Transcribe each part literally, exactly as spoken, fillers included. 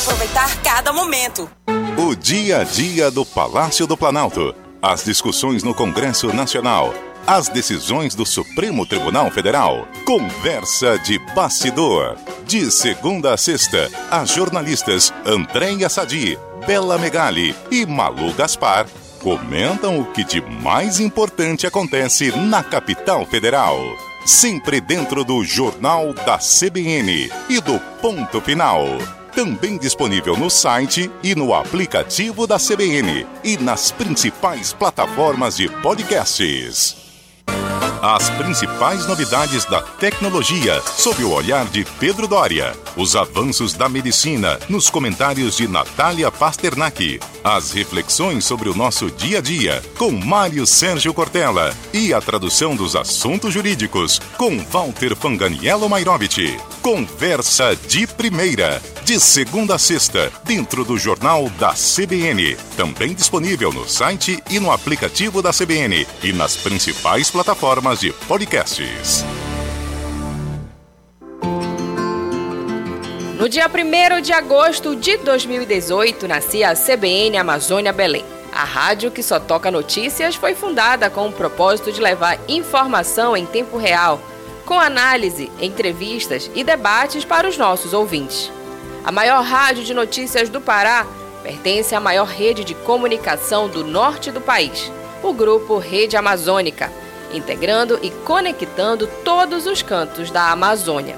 aproveitar cada momento. O dia a dia do Palácio do Planalto. As discussões no Congresso Nacional. As decisões do Supremo Tribunal Federal. Conversa de bastidor. De segunda a sexta, as jornalistas Andréia Sadi, Bela Megali e Malu Gaspar comentam o que de mais importante acontece na capital federal. Sempre dentro do Jornal da C B N e do Ponto Final. Também disponível no site e no aplicativo da C B N e nas principais plataformas de podcasts. As principais novidades da tecnologia sob o olhar de Pedro Doria. Os avanços da medicina nos comentários de Natália Pasternak. As reflexões sobre o nosso dia a dia com Mário Sérgio Cortella. E a tradução dos assuntos jurídicos com Walter Fanganiello Mairovich. Conversa de primeira. De segunda a sexta, dentro do Jornal da C B N. Também disponível no site e no aplicativo da C B N e nas principais plataformas de podcasts. No dia primeiro de agosto de dois mil e dezoito, nascia a C B N Amazônia Belém. A rádio que só toca notícias foi fundada com o propósito de levar informação em tempo real, com análise, entrevistas e debates para os nossos ouvintes. A maior rádio de notícias do Pará pertence à maior rede de comunicação do norte do país, o Grupo Rede Amazônica, integrando e conectando todos os cantos da Amazônia.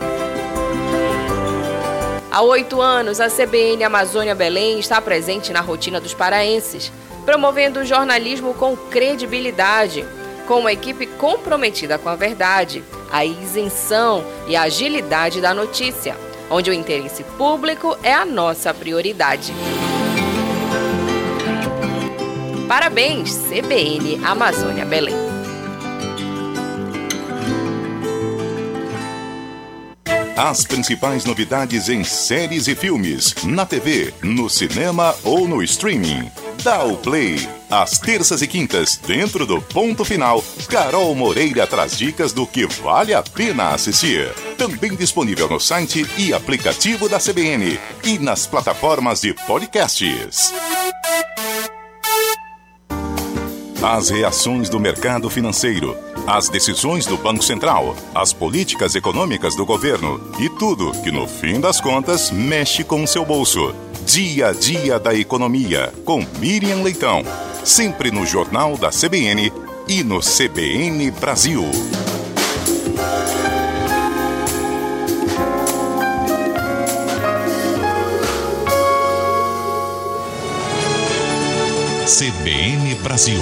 Há oito anos, a C B N Amazônia Belém está presente na rotina dos paraenses, promovendo o jornalismo com credibilidade, com uma equipe comprometida com a verdade, a isenção e a agilidade da notícia, onde o interesse público é a nossa prioridade. Parabéns, C B N Amazônia Belém. As principais novidades em séries e filmes, na T V, no cinema ou no streaming. Dá o play. Às terças e quintas, dentro do Ponto Final, Carol Moreira traz dicas do que vale a pena assistir. Também disponível no site e aplicativo da C B N e nas plataformas de podcasts. As reações do mercado financeiro, as decisões do Banco Central, as políticas econômicas do governo e tudo que, no fim das contas, mexe com o seu bolso. Dia a dia da economia, com Miriam Leitão. Sempre no Jornal da C B N e no C B N Brasil. C B N Brasil.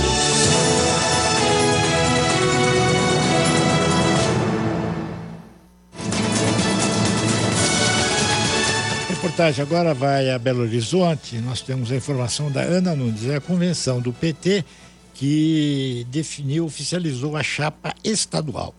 A reportagem agora vai a Belo Horizonte. Nós temos a informação da Ana Nunes. É a convenção do P T que definiu, oficializou a chapa estadual.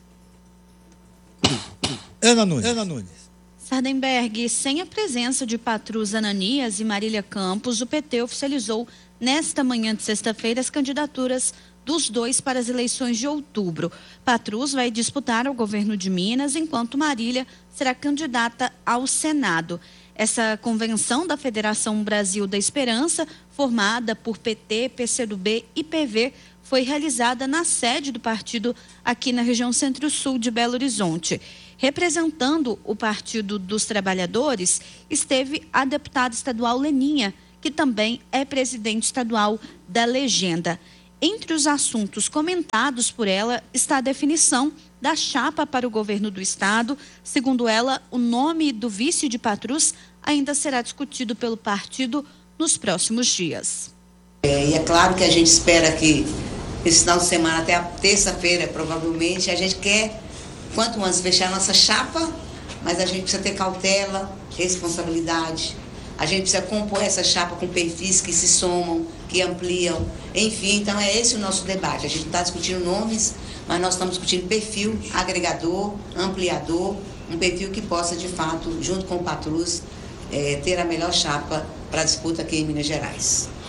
Ana Nunes. Ana Nunes. Sardenberg, sem a presença de Patrus Ananias e Marília Campos, o P T oficializou nesta manhã de sexta-feira as candidaturas dos dois para as eleições de outubro. Patrus vai disputar o governo de Minas, enquanto Marília será candidata ao Senado. Essa convenção da Federação Brasil da Esperança, formada por P T, P C do B e P V, foi realizada na sede do partido aqui na região Centro-Sul de Belo Horizonte. Representando o Partido dos Trabalhadores, esteve a deputada estadual Leninha, que também é presidente estadual da Legenda. Entre os assuntos comentados por ela está a definição da chapa para o governo do estado. Segundo ela, o nome do vice de Patrus ainda será discutido pelo partido nos próximos dias. É, e é claro que a gente espera que esse final de semana, até a terça-feira, provavelmente, a gente quer, quanto antes, fechar a nossa chapa, mas a gente precisa ter cautela, responsabilidade. A gente precisa compor essa chapa com perfis que se somam, que ampliam. Enfim, então é esse o nosso debate. A gente não está discutindo nomes, mas nós estamos discutindo perfil agregador, ampliador, um perfil que possa, de fato, junto com o Patrus, é, ter a melhor chapa para a disputa aqui em Minas Gerais.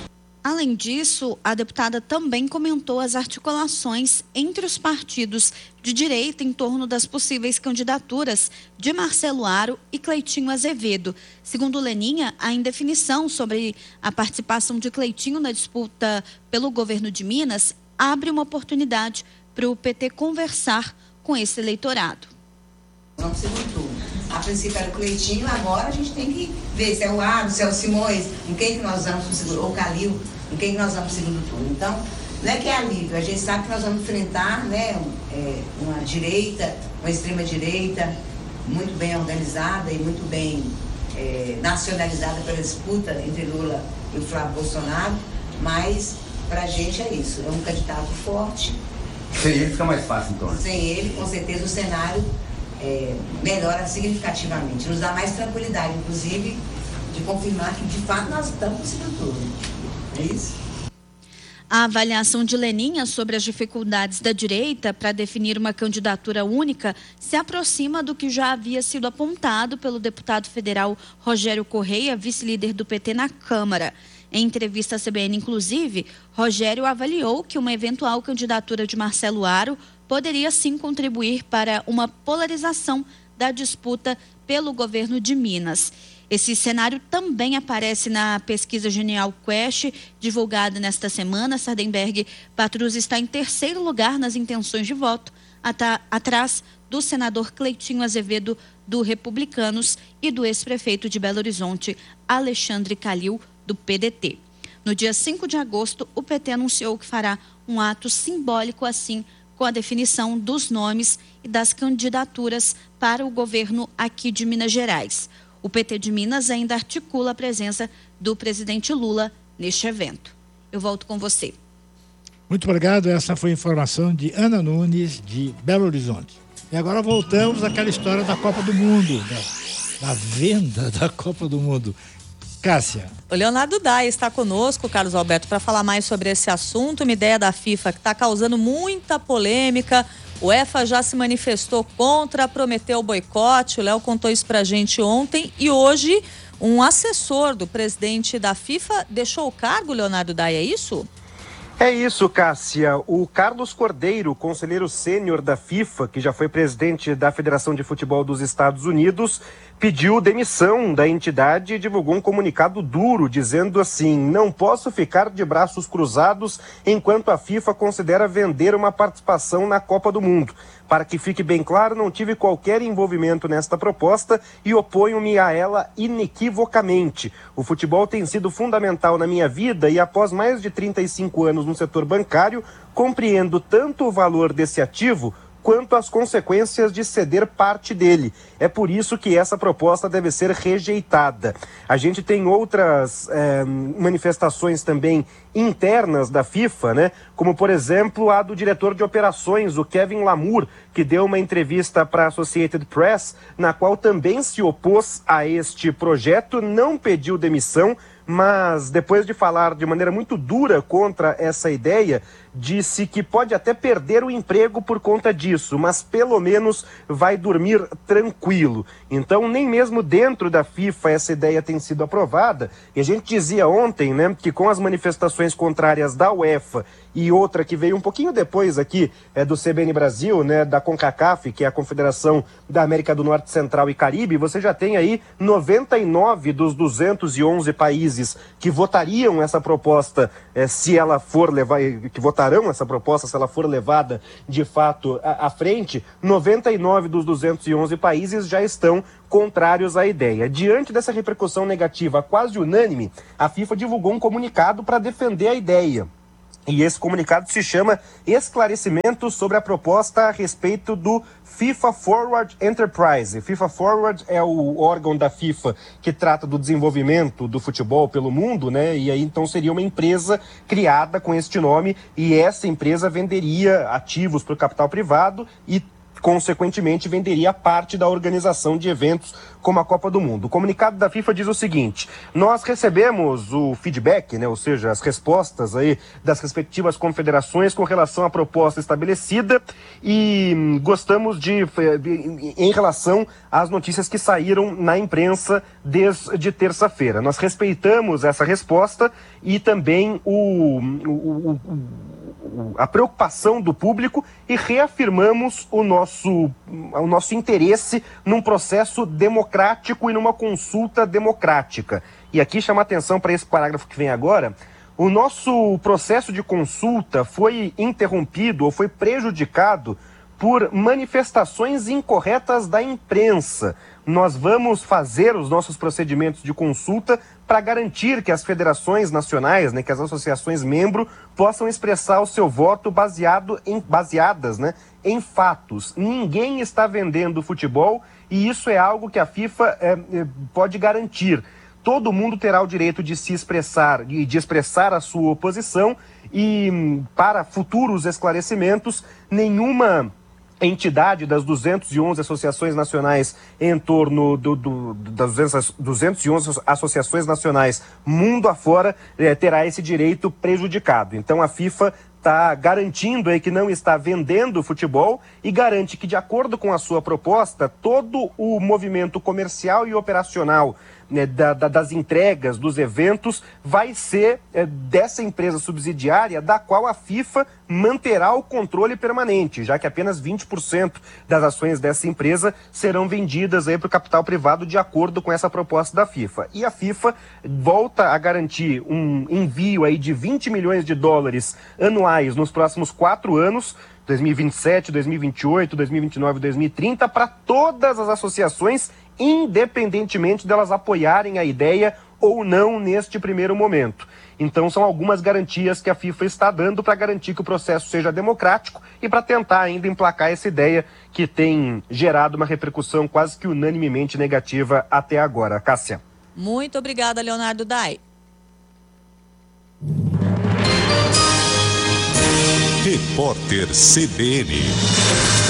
Além disso, a deputada também comentou as articulações entre os partidos de direita em torno das possíveis candidaturas de Marcelo Aro e Cleitinho Azevedo. Segundo Leninha, a indefinição sobre a participação de Cleitinho na disputa pelo governo de Minas abre uma oportunidade para o P T conversar com esse eleitorado. Não se mudou. A princípio era o Cleitinho, agora a gente tem que ver se é o Aro, se é o Simões, em quem que nós vamos para o segundo, ou o Calil, em quem que nós vamos para o segundo turno. Então, não é que é alívio, a gente sabe que nós vamos enfrentar, né, é, uma direita, uma extrema-direita, muito bem organizada e muito bem é, nacionalizada pela disputa entre Lula e o Flávio Bolsonaro, mas para a gente é isso, é um candidato forte. Sem ele fica mais fácil, então. Sem ele, com certeza, o cenário é, melhora significativamente, nos dá mais tranquilidade, inclusive, de confirmar que, de fato, nós estamos no segundo turno. É isso? A avaliação de Leninha sobre as dificuldades da direita para definir uma candidatura única se aproxima do que já havia sido apontado pelo deputado federal Rogério Correia, vice-líder do P T na Câmara. Em entrevista à C B N, inclusive, Rogério avaliou que uma eventual candidatura de Marcelo Aro poderia sim contribuir para uma polarização da disputa pelo governo de Minas. Esse cenário também aparece na pesquisa Genial Quest, divulgada nesta semana. Sardenberg Patrus está em terceiro lugar nas intenções de voto, atrás do senador Cleitinho Azevedo, do Republicanos, e do ex-prefeito de Belo Horizonte, Alexandre Calil, do P D T. No dia cinco de agosto, o P T anunciou que fará um ato simbólico assim, com a definição dos nomes e das candidaturas para o governo aqui de Minas Gerais. O P T de Minas ainda articula a presença do presidente Lula neste evento. Eu volto com você. Muito obrigado. Essa foi a informação de Ana Nunes, de Belo Horizonte. E agora voltamos àquela história da Copa do Mundo, da, da venda da Copa do Mundo. Cássia. O Leonardo Dai está conosco, Carlos Alberto, para falar mais sobre esse assunto, uma ideia da FIFA que está causando muita polêmica. O UEFA já se manifestou contra, prometeu boicote. O Léo contou isso pra gente ontem. E hoje, um assessor do presidente da FIFA deixou o cargo, Leonardo Dai, é isso? É isso, Cássia. O Carlos Cordeiro, conselheiro sênior da FIFA, que já foi presidente da Federação de Futebol dos Estados Unidos, pediu demissão da entidade e divulgou um comunicado duro, dizendo assim: não posso ficar de braços cruzados enquanto a FIFA considera vender uma participação na Copa do Mundo. Para que fique bem claro, não tive qualquer envolvimento nesta proposta e oponho-me a ela inequivocamente. O futebol tem sido fundamental na minha vida e após mais de trinta e cinco anos no setor bancário, compreendo tanto o valor desse ativo quanto as consequências de ceder parte dele. É por isso que essa proposta deve ser rejeitada. A gente tem outras é, manifestações também internas da FIFA, né? Como, por exemplo, a do diretor de operações, o Kevin Lamour, que deu uma entrevista para a Associated Press, na qual também se opôs a este projeto, não pediu demissão, mas depois de falar de maneira muito dura contra essa ideia, disse que pode até perder o emprego por conta disso, mas pelo menos vai dormir tranquilo. Então, nem mesmo dentro da FIFA essa ideia tem sido aprovada. E a gente dizia ontem, né, que com as manifestações contrárias da UEFA e outra que veio um pouquinho depois aqui é, do C B N Brasil, né, da CONCACAF, que é a Confederação da América do Norte, Central e Caribe, você já tem aí noventa e nove dos duzentos e onze países que votariam essa proposta, é, se ela for levar, que votarão essa proposta se ela for levada de fato à, à frente. Noventa e nove dos duzentos e onze países já estão contrários à ideia. Diante dessa repercussão negativa quase unânime, a FIFA divulgou um comunicado para defender a ideia. E esse comunicado se chama Esclarecimento sobre a proposta a respeito do FIFA Forward Enterprise. FIFA Forward é o órgão da FIFA que trata do desenvolvimento do futebol pelo mundo, né? E aí então seria uma empresa criada com este nome e essa empresa venderia ativos para o capital privado e consequentemente venderia parte da organização de eventos como a Copa do Mundo. O comunicado da FIFA diz o seguinte: nós recebemos o feedback, né, ou seja, as respostas aí das respectivas confederações com relação à proposta estabelecida e gostamos de, em relação às notícias que saíram na imprensa desde terça-feira. Nós respeitamos essa resposta e também o, o, o, o, a preocupação do público e reafirmamos o nosso, o nosso interesse num processo democrático e numa consulta democrática. E aqui chama atenção para esse parágrafo que vem agora. O nosso processo de consulta foi interrompido ou foi prejudicado por manifestações incorretas da imprensa. Nós vamos fazer os nossos procedimentos de consulta para garantir que as federações nacionais, né, que as associações membro possam expressar o seu voto baseado em, baseadas, né, em fatos. Ninguém está vendendo futebol e isso é algo que a FIFA é, é, pode garantir. Todo mundo terá o direito de se expressar e de expressar a sua oposição e, para futuros esclarecimentos, nenhuma entidade das duzentas e onze associações nacionais em torno do, do, das duzentas e onze associações nacionais mundo afora eh, terá esse direito prejudicado. Então a FIFA está garantindo aí que não está vendendo futebol e garante que, de acordo com a sua proposta, todo o movimento comercial e operacional, né, da, da, das entregas, dos eventos, vai ser é, dessa empresa subsidiária, da qual a FIFA manterá o controle permanente, já que apenas vinte por cento das ações dessa empresa serão vendidas para o capital privado de acordo com essa proposta da FIFA. E a FIFA volta a garantir um envio aí de vinte milhões de dólares anuais nos próximos quatro anos, dois mil e vinte e sete, dois mil e vinte e oito, dois mil e vinte e nove, dois mil e trinta, para todas as associações, independentemente delas apoiarem a ideia ou não neste primeiro momento. Então são algumas garantias que a FIFA está dando para garantir que o processo seja democrático e para tentar ainda emplacar essa ideia que tem gerado uma repercussão quase que unanimemente negativa até agora. Cássia. Muito obrigada, Leonardo Dai. Repórter C B N.